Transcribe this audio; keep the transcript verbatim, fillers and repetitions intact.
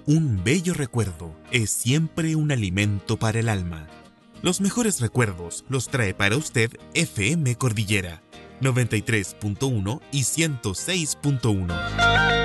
Un bello recuerdo es siempre un alimento para el alma. Los mejores recuerdos los trae para usted F M Cordillera noventa y tres punto uno y ciento seis punto uno.